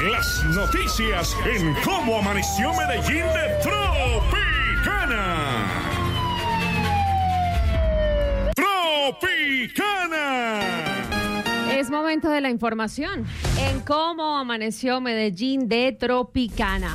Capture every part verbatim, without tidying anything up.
Las noticias en Cómo Amaneció Medellín de Tropicana. Tropicana. Es momento de la información en Cómo Amaneció Medellín de Tropicana.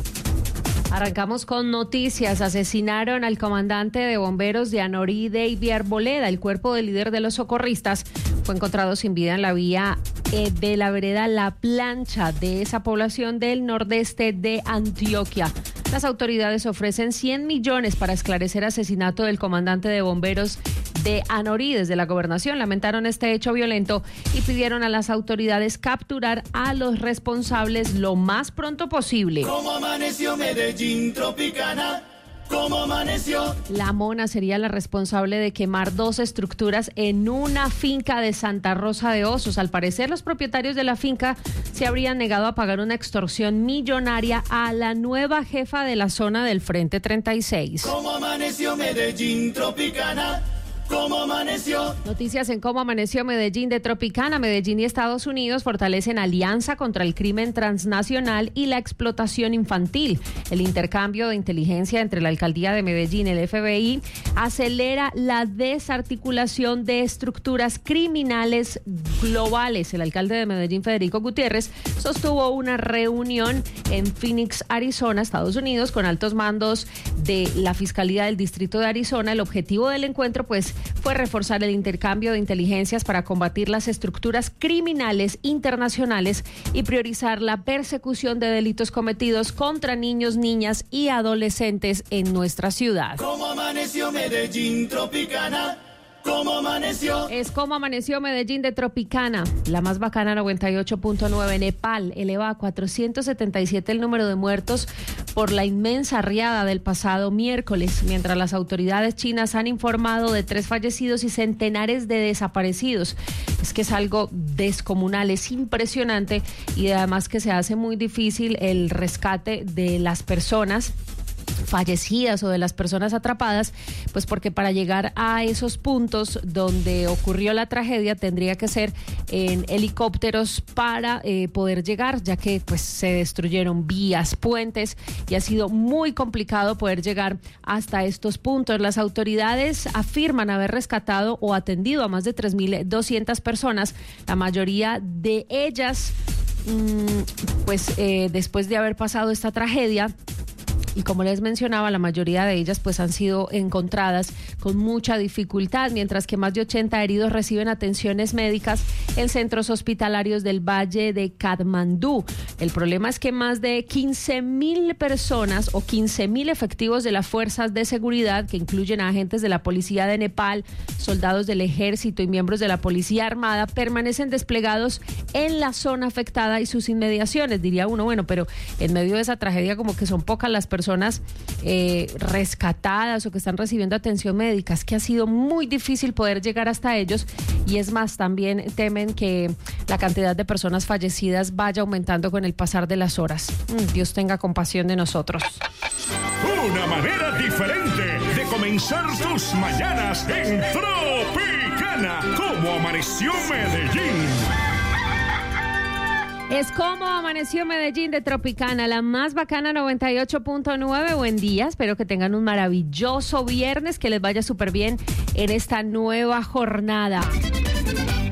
Arrancamos con noticias. Asesinaron al comandante de bomberos de Anorí, David Arboleda. El cuerpo del líder de los socorristas fue encontrado sin vida en la vía eh, de la vereda La Plancha de esa población del nordeste de Antioquia. Las autoridades ofrecen cien millones para esclarecer asesinato del comandante de bomberos de Anorí. Desde la gobernación lamentaron este hecho violento y pidieron a las autoridades capturar a los responsables lo más pronto posible. ¿Cómo amaneció Medellín, Tropicana? ¿Cómo amaneció? La Mona sería la responsable de quemar dos estructuras en una finca de Santa Rosa de Osos. Al parecer, los propietarios de la finca se habrían negado a pagar una extorsión millonaria a la nueva jefa de la zona del Frente treinta y seis. ¿Cómo amaneció Medellín, Tropicana? ¿Cómo amaneció? Noticias en Cómo Amaneció Medellín de Tropicana. Medellín y Estados Unidos fortalecen alianza contra el crimen transnacional y la explotación infantil. El intercambio de inteligencia entre la Alcaldía de Medellín y el F B I acelera la desarticulación de estructuras criminales globales. El alcalde de Medellín, Federico Gutiérrez, sostuvo una reunión en Phoenix, Arizona, Estados Unidos, con altos mandos de la Fiscalía del Distrito de Arizona. El objetivo del encuentro, pues, fue reforzar el intercambio de inteligencias para combatir las estructuras criminales internacionales y priorizar la persecución de delitos cometidos contra niños, niñas y adolescentes en nuestra ciudad. ¿Cómo amaneció Medellín, Tropicana? ¿Cómo amaneció? Es Cómo Amaneció Medellín de Tropicana. La más bacana, noventa y ocho punto nueve. Nepal eleva a cuatrocientos setenta y siete el número de muertos por la inmensa riada del pasado miércoles, mientras las autoridades chinas han informado de tres fallecidos y centenares de desaparecidos. Es que es algo descomunal, es impresionante, y además que se hace muy difícil el rescate de las personas fallecidas o de las personas atrapadas, pues porque para llegar a esos puntos donde ocurrió la tragedia tendría que ser en helicópteros para eh, poder llegar, ya que pues se destruyeron vías, puentes, y ha sido muy complicado poder llegar hasta estos puntos. Las autoridades afirman haber rescatado o atendido a más de tres mil doscientas personas, la mayoría de ellas mmm, pues eh, después de haber pasado esta tragedia. Y como les mencionaba, la mayoría de ellas pues han sido encontradas con mucha dificultad, mientras que más de ochenta heridos reciben atenciones médicas en centros hospitalarios del Valle de Katmandú. El problema es que más de quince mil personas o quince mil efectivos de las fuerzas de seguridad, que incluyen a agentes de la policía de Nepal, soldados del ejército y miembros de la policía armada, permanecen desplegados en la zona afectada y sus inmediaciones. Diría uno, bueno, pero en medio de esa tragedia como que son pocas las personas personas eh, rescatadas o que están recibiendo atención médica. Es que ha sido muy difícil poder llegar hasta ellos, y es más, también temen que la cantidad de personas fallecidas vaya aumentando con el pasar de las horas. Mm, Dios tenga compasión de nosotros. Una manera diferente de comenzar tus mañanas en Tropicana. Cómo Amaneció Medellín. Es Cómo Amaneció Medellín de Tropicana, la más bacana, noventa y ocho punto nueve. Buen día, espero que tengan un maravilloso viernes, que les vaya súper bien en esta nueva jornada.